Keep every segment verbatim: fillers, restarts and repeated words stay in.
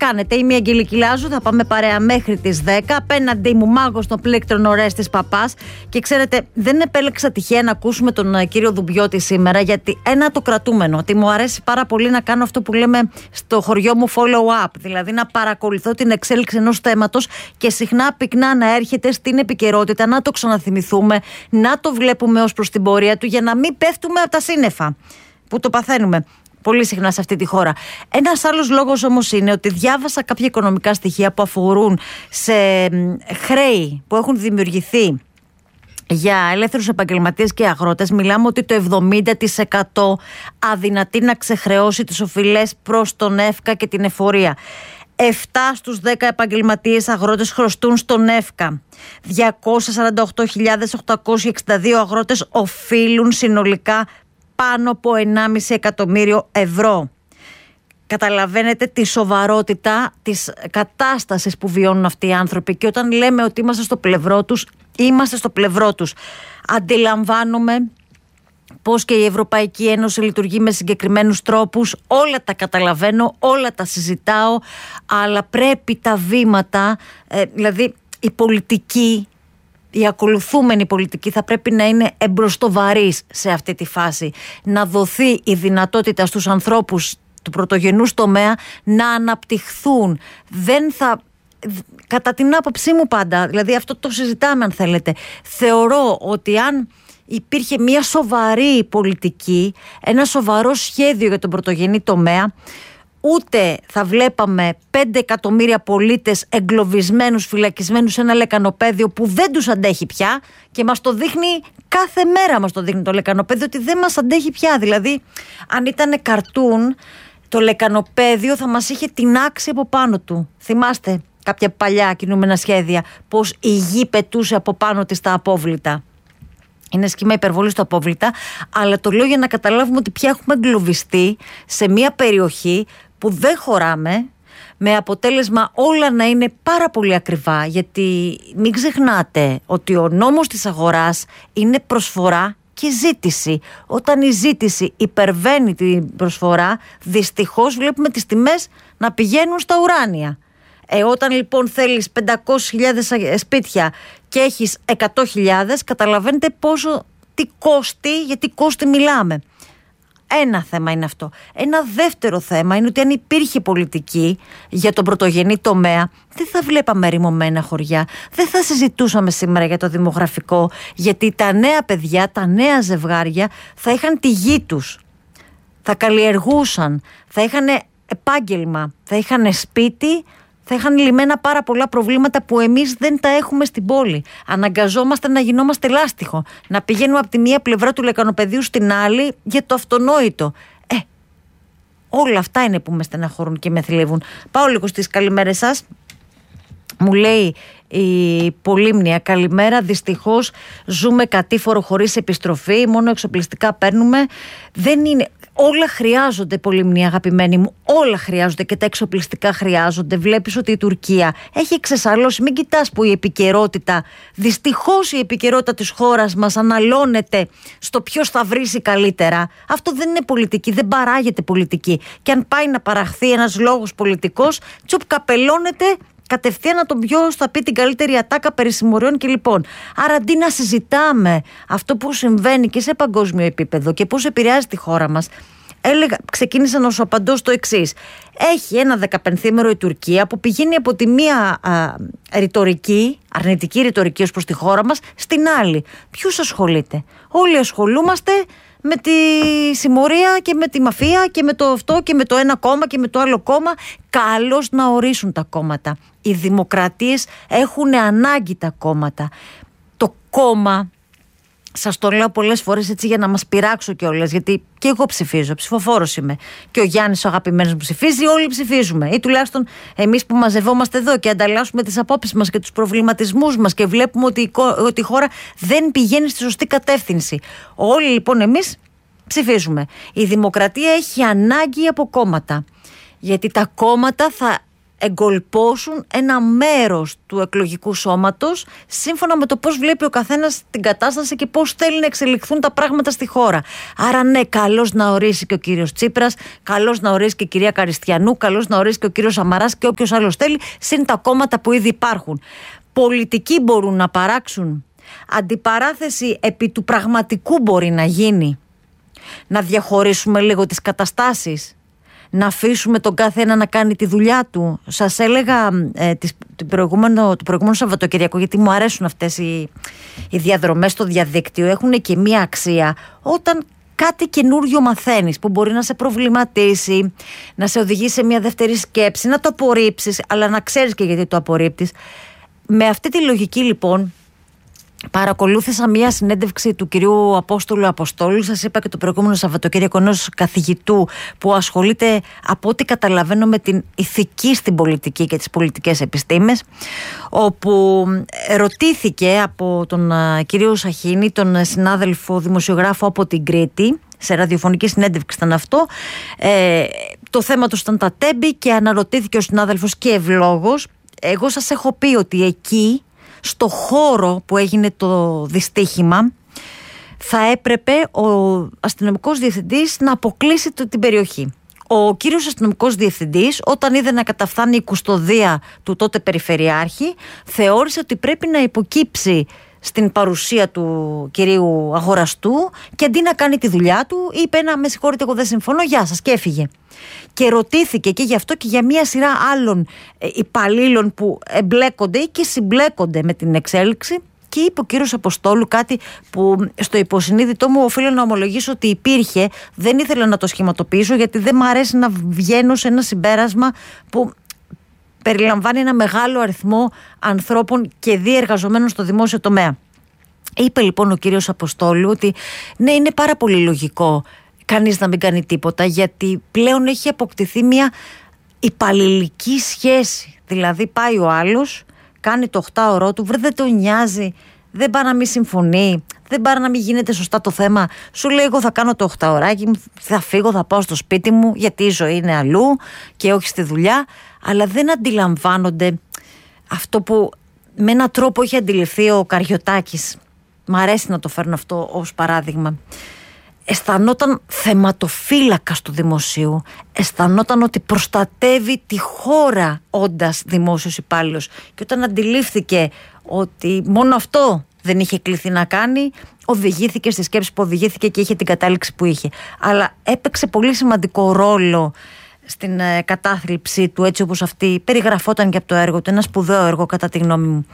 κάνετε? Είμαι η Αγγελική Λάζου, θα πάμε παρέα μέχρι τις δέκα. Απέναντί μου μάγος των πλήκτρων Ορέστης Παπάς. Και ξέρετε, δεν επέλεξα τυχαία να ακούσουμε τον uh, κύριο Δουμπιώτη σήμερα, γιατί ένα το κρατούμενο, ότι μου αρέσει πάρα πολύ να κάνω αυτό που λέμε στο χωριό μου follow-up. Δηλαδή να παρακολουθώ την εξέλιξη ενός θέματος και συχνά πυκνά να έρχεται στην επικαιρότητα, να το ξαναθυμηθούμε, να το βλέπουμε ως προς την πορεία του, για να μην πέφτουμε από τα σύννεφα που το παθαίνουμε πολύ συχνά σε αυτή τη χώρα. Ένας άλλος λόγος όμως είναι ότι διάβασα κάποια οικονομικά στοιχεία που αφορούν σε χρέη που έχουν δημιουργηθεί για ελεύθερους επαγγελματίες και αγρότες. Μιλάμε ότι το εβδομήντα τοις εκατό αδυνατεί να ξεχρεώσει τις οφειλές προς τον ΕΦΚΑ και την εφορία. επτά στους δέκα επαγγελματίες αγρότες χρωστούν στον ΕΦΚΑ. διακόσιες σαράντα οκτώ χιλιάδες οκτακόσιοι εξήντα δύο αγρότες οφείλουν συνολικά πάνω από ενάμιση εκατομμύριο ευρώ. Καταλαβαίνετε τη σοβαρότητα της κατάστασης που βιώνουν αυτοί οι άνθρωποι, και όταν λέμε ότι είμαστε στο πλευρό τους, είμαστε στο πλευρό τους. Αντιλαμβάνομαι πώς και η Ευρωπαϊκή Ένωση λειτουργεί με συγκεκριμένους τρόπους, όλα τα καταλαβαίνω, όλα τα συζητάω, αλλά πρέπει τα βήματα, ε, δηλαδή η πολιτική, η ακολουθούμενη πολιτική θα πρέπει να είναι εμπροστοβαρής σε αυτή τη φάση. Να δοθεί η δυνατότητα στους ανθρώπους του πρωτογενούς τομέα να αναπτυχθούν. Δεν θα... Κατά την άποψή μου πάντα, δηλαδή αυτό το συζητάμε αν θέλετε, θεωρώ ότι αν υπήρχε μια σοβαρή πολιτική, ένα σοβαρό σχέδιο για τον πρωτογενή τομέα, ούτε θα βλέπαμε πέντε εκατομμύρια πολίτες εγκλωβισμένους, φυλακισμένους σε ένα λεκανοπαίδιο που δεν τους αντέχει πια, και μας το δείχνει κάθε μέρα, μας το δείχνει το λεκανοπαίδιο ότι δεν μας αντέχει πια. Δηλαδή αν ήταν καρτούν, το λεκανοπαίδιο θα μας είχε τινάξει από πάνω του. Θυμάστε κάποια παλιά κινούμενα σχέδια, πως η γη πετούσε από πάνω της τα απόβλητα. Είναι σχήμα υπερβολή στο απόβλητα, αλλά το λέω για να καταλάβουμε ότι πια έχουμε εγκλωβιστεί σε μια περιοχή που δεν χωράμε, με αποτέλεσμα όλα να είναι πάρα πολύ ακριβά, γιατί μην ξεχνάτε ότι ο νόμος της αγοράς είναι προσφορά και ζήτηση. Όταν η ζήτηση υπερβαίνει την προσφορά, δυστυχώς βλέπουμε τις τιμές να πηγαίνουν στα ουράνια. Ε, όταν λοιπόν θέλεις πεντακόσιες χιλιάδες σπίτια και έχεις εκατό χιλιάδες, καταλαβαίνετε πόσο, τι κόστη, γιατί κόστη μιλάμε. Ένα θέμα είναι αυτό. Ένα δεύτερο θέμα είναι ότι αν υπήρχε πολιτική για τον πρωτογενή τομέα, δεν θα βλέπαμε ερημωμένα χωριά. Δεν θα συζητούσαμε σήμερα για το δημογραφικό, γιατί τα νέα παιδιά, τα νέα ζευγάρια θα είχαν τη γη τους. Θα καλλιεργούσαν, θα είχαν επάγγελμα, θα είχαν σπίτι, θα είχαν λυμμένα πάρα πολλά προβλήματα που εμείς δεν τα έχουμε στην πόλη. Αναγκαζόμαστε να γινόμαστε λάστιχο, να πηγαίνουμε από τη μία πλευρά του λεκανοπεδίου στην άλλη για το αυτονόητο. Ε, όλα αυτά είναι που με στεναχωρούν και με θλίβουν. Πάω λίγο στις καλημέρες σας. Μου λέει η Πολύμνια, καλημέρα, δυστυχώς ζούμε κατήφορο χωρίς επιστροφή, μόνο εξοπλιστικά παίρνουμε. Δεν είναι... Όλα χρειάζονται, Πολύμνια αγαπημένη μου, όλα χρειάζονται, και τα εξοπλιστικά χρειάζονται. Βλέπεις ότι η Τουρκία έχει εξεσαλώσει, μην κοιτάς που η επικαιρότητα, δυστυχώς η επικαιρότητα της χώρας μας αναλώνεται στο ποιος θα βρίσει καλύτερα. Αυτό δεν είναι πολιτική, δεν παράγεται πολιτική. Και αν πάει να παραχθεί ένας λόγος πολιτικός, τσουπ καπελώνεται κατευθείαν να τον ποιος θα πει την καλύτερη ατάκα περί συμμοριών και λοιπόν. Άρα αντί να συζητάμε αυτό που συμβαίνει και σε παγκόσμιο επίπεδο και πώς επηρεάζει τη χώρα μας, έλεγα, ξεκίνησα να σου απαντώ στο εξής. Έχει ένα δεκαπενθήμερο η Τουρκία που πηγαίνει από τη μία α, ρητορική, αρνητική ρητορική ως προς τη χώρα μας, στην άλλη. Ποιος ασχολείται? Όλοι ασχολούμαστε με τη συμμορία και με τη μαφία και με το αυτό και με το ένα κόμμα και με το άλλο κόμμα. Καλώς να ορίσουν τα κόμματα. Οι δημοκρατίες έχουν ανάγκη τα κόμματα. Το κόμμα, σας το λέω πολλές φορές έτσι για να μας πειράξω κιόλας, γιατί και εγώ ψηφίζω, ψηφοφόρος είμαι. Και ο Γιάννης ο αγαπημένος μου ψηφίζει, όλοι ψηφίζουμε. Ή τουλάχιστον εμείς που μαζευόμαστε εδώ και ανταλλάσσουμε τις απόψεις μας και τους προβληματισμούς μας και βλέπουμε ότι, ότι η χώρα δεν πηγαίνει στη σωστή κατεύθυνση. Όλοι λοιπόν εμείς ψηφίζουμε. Η δημοκρατία έχει ανάγκη από κόμματα. Γιατί τα κόμματα θα εγκολπώσουν ένα μέρος του εκλογικού σώματος σύμφωνα με το πώς βλέπει ο καθένας την κατάσταση και πώς θέλει να εξελιχθούν τα πράγματα στη χώρα. Άρα ναι, καλώς να ορίσει και ο κύριος Τσίπρας, καλώς να ορίσει και η κυρία Καριστιανού, καλώς να ορίσει και ο κύριος Σαμαράς και όποιος άλλος θέλει, συν τα κόμματα που ήδη υπάρχουν. Πολιτικοί μπορούν να παράξουν, αντιπαράθεση επί του πραγματικού μπορεί να γίνει. Να διαχωρίσουμε λίγο τις καταστάσεις, να αφήσουμε τον κάθε ένα να κάνει τη δουλειά του. Σας έλεγα ε, τις, το, προηγούμενο, το προηγούμενο Σαββατοκυριακό, γιατί μου αρέσουν αυτές οι, οι διαδρομές στο διαδίκτυο, έχουν και μία αξία όταν κάτι καινούριο μαθαίνεις που μπορεί να σε προβληματίσει, να σε οδηγήσει σε μια δεύτερη σκέψη, να το απορρίψεις, αλλά να ξέρεις και γιατί το απορρίπτεις. Με αυτή τη λογική λοιπόν παρακολούθησα μία συνέντευξη του κυρίου Απόστολου Αποστόλου, σας είπα και το προηγούμενο Σαββατοκύριακο, ενός καθηγητού που ασχολείται από ό,τι καταλαβαίνω με την ηθική στην πολιτική και τις πολιτικές επιστήμες, όπου ρωτήθηκε από τον κύριο Σαχίνη, τον συνάδελφο δημοσιογράφο από την Κρήτη, σε ραδιοφωνική συνέντευξη ήταν αυτό, ε, το θέμα του ήταν τα τέμπη και αναρωτήθηκε ο συνάδελφος και ευλόγως. Εγώ σας έχω πει ότι εκεί, στο χώρο που έγινε το δυστύχημα, θα έπρεπε ο αστυνομικός διευθυντής να αποκλείσει την περιοχή. Ο κύριος αστυνομικός διευθυντής, όταν είδε να καταφθάνει η κουστοδία του τότε περιφερειάρχη, θεώρησε ότι πρέπει να υποκύψει στην παρουσία του κυρίου αγοραστού και αντί να κάνει τη δουλειά του, είπε ένα με συγχωρείτε, εγώ δεν συμφωνώ, γεια σας, και έφυγε. Και ρωτήθηκε και γι' αυτό και για μια σειρά άλλων υπαλλήλων που εμπλέκονται ή και συμπλέκονται με την εξέλιξη, και είπε ο κύριος Αποστόλου κάτι που στο υποσυνείδητό μου οφείλω να ομολογήσω ότι υπήρχε, δεν ήθελα να το σχηματοποιήσω γιατί δεν μου αρέσει να βγαίνω σε ένα συμπέρασμα που περιλαμβάνει ένα μεγάλο αριθμό ανθρώπων και διεργαζομένων στο δημόσιο τομέα. Είπε λοιπόν ο κύριος Αποστόλου ότι ναι, είναι πάρα πολύ λογικό κανείς να μην κάνει τίποτα, γιατί πλέον έχει αποκτηθεί μια υπαλληλική σχέση. Δηλαδή πάει ο άλλος, κάνει το οχτάωρό του, βρε δεν τον νοιάζει, δεν πάει να μην συμφωνεί, δεν πάει να μην γίνεται σωστά το θέμα. Σου λέει εγώ θα κάνω το οχτάωράκι μου, θα φύγω, θα πάω στο σπίτι μου γιατί η ζωή είναι αλλού και όχι στη δουλειά. Αλλά δεν αντιλαμβάνονται αυτό που με έναν τρόπο έχει αντιληφθεί ο Καριωτάκης. Μ' αρέσει να το φέρνω αυτό ως παράδειγμα. Αισθανόταν θεματοφύλακας του δημοσίου, αισθανόταν ότι προστατεύει τη χώρα όντας δημόσιος υπάλληλος, και όταν αντιλήφθηκε ότι μόνο αυτό δεν είχε κληθεί να κάνει, οδηγήθηκε στη σκέψη που οδηγήθηκε και είχε την κατάληξη που είχε. Αλλά έπαιξε πολύ σημαντικό ρόλο στην ε, κατάθλιψή του, έτσι όπως αυτή περιγραφόταν και από το έργο του, ένα σπουδαίο έργο κατά τη γνώμη μου.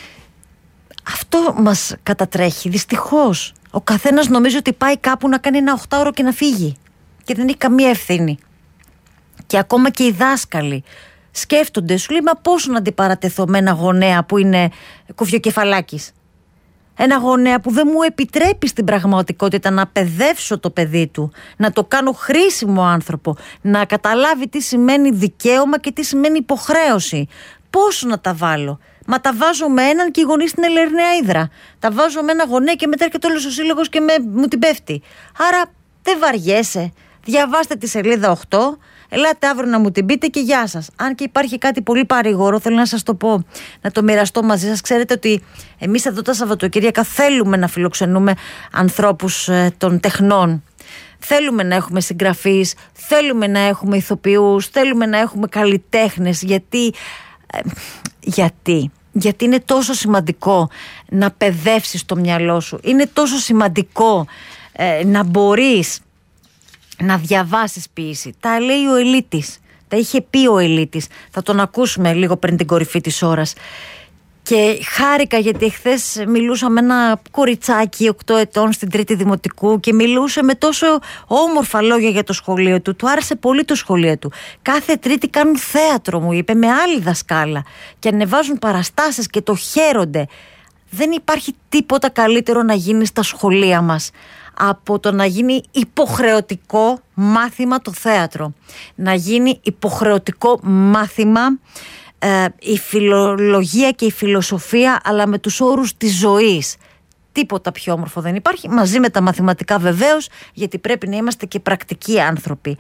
Αυτό μας κατατρέχει, δυστυχώς. Ο καθένας νομίζει ότι πάει κάπου να κάνει ένα οχτάωρο και να φύγει και δεν έχει καμία ευθύνη. Και ακόμα και οι δάσκαλοι σκέφτονται, σου λέει, μα πόσο να αντιπαρατεθώ με ένα γονέα που είναι κουφιοκεφαλάκης. Ένα γονέα που δεν μου επιτρέπει στην πραγματικότητα να παιδεύσω το παιδί του, να το κάνω χρήσιμο άνθρωπο, να καταλάβει τι σημαίνει δικαίωμα και τι σημαίνει υποχρέωση. Πόσο να τα βάλω? Μα τα βάζω με έναν και οι γονείς στην Ελερναία Ύδρα. Τα βάζω με ένα γονέα και μετά έρχεται όλος ο σύλλογος και με, μου την πέφτει. Άρα δεν βαριέσαι. Διαβάστε τη σελίδα οκτώ, ελάτε αύριο να μου την πείτε και γεια σας. Αν και υπάρχει κάτι πολύ παρηγορό, θέλω να σας το πω, να το μοιραστώ μαζί σας. Ξέρετε ότι εμείς εδώ τα Σαββατοκύριακα θέλουμε να φιλοξενούμε ανθρώπους ε, των τεχνών. Θέλουμε να έχουμε συγγραφείς, θέλουμε να έχουμε ηθοποιούς, θέλουμε να έχουμε καλλιτέχνες. Γιατί, ε, γιατί, γιατί είναι τόσο σημαντικό να παιδεύσεις το μυαλό σου. Είναι τόσο σημαντικό ε, να μπορείς να διαβάσεις ποίηση. Τα λέει ο Ελίτης. Τα είχε πει ο Ελίτης. Θα τον ακούσουμε λίγο πριν την κορυφή της ώρας. Και χάρηκα γιατί εχθές μιλούσα με ένα κοριτσάκι οκτώ ετών στην Τρίτη Δημοτικού και μιλούσε με τόσο όμορφα λόγια για το σχολείο του. Του άρεσε πολύ το σχολείο του. Κάθε Τρίτη κάνουν θέατρο, μου είπε, με άλλη δασκάλα. Και ανεβάζουν παραστάσεις και το χαίρονται. Δεν υπάρχει τίποτα καλύτερο να γίνει στα σχολεία μας από το να γίνει υποχρεωτικό μάθημα το θέατρο. Να γίνει υποχρεωτικό μάθημα ε, η φιλολογία και η φιλοσοφία, αλλά με τους όρους της ζωής. Τίποτα πιο όμορφο δεν υπάρχει, μαζί με τα μαθηματικά βεβαίως, γιατί πρέπει να είμαστε και πρακτικοί άνθρωποι.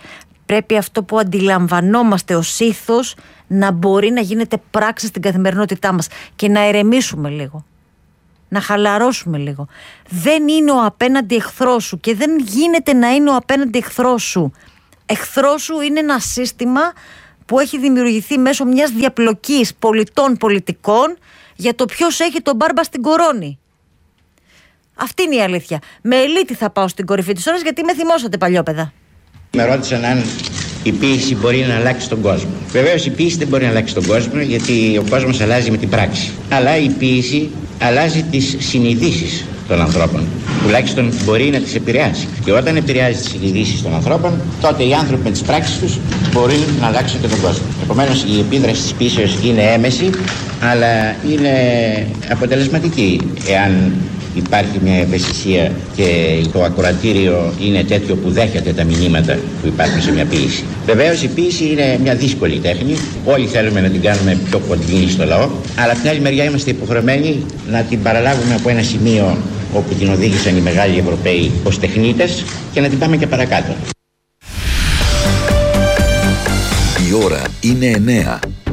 Πρέπει αυτό που αντιλαμβανόμαστε ως ήθος να μπορεί να γίνεται πράξη στην καθημερινότητά μας και να ηρεμήσουμε λίγο. Να χαλαρώσουμε λίγο. Δεν είναι ο απέναντι εχθρός σου και δεν γίνεται να είναι ο απέναντι εχθρός σου. Εχθρός σου είναι ένα σύστημα που έχει δημιουργηθεί μέσω μιας διαπλοκής πολιτών πολιτικών για το ποιος έχει τον μπάρμπα στην κορώνη. Αυτή είναι η αλήθεια. Με ελίτη θα πάω στην κορυφή της ώρας, γιατί με θυμώσατε παλιόπαιδα. Με ρώτησαν αν η ποίηση μπορεί να αλλάξει τον κόσμο. Βεβαίως η ποίηση δεν μπορεί να αλλάξει τον κόσμο, γιατί ο κόσμος αλλάζει με την πράξη. Αλλά η ποίηση αλλάζει τις συνειδήσεις των ανθρώπων. Τουλάχιστον μπορεί να τις επηρεάσει. Και όταν επηρεάζει τις συνειδήσεις των ανθρώπων, τότε οι άνθρωποι με τις πράξεις τους μπορεί να αλλάξουν και τον κόσμο. Επομένως η επίδραση της ποίησεως είναι έμεση, αλλά είναι αποτελεσματική εάν υπάρχει μια ευαισθησία και το ακροατήριο είναι τέτοιο που δέχεται τα μηνύματα που υπάρχουν σε μια ποίηση. Βεβαίως η ποίηση είναι μια δύσκολη τέχνη. Όλοι θέλουμε να την κάνουμε πιο κοντινή στο λαό, αλλά από την άλλη μεριά είμαστε υποχρεωμένοι να την παραλάβουμε από ένα σημείο όπου την οδήγησαν οι μεγάλοι Ευρωπαίοι ως τεχνίτες και να την πάμε και παρακάτω. Η ώρα είναι εννέα.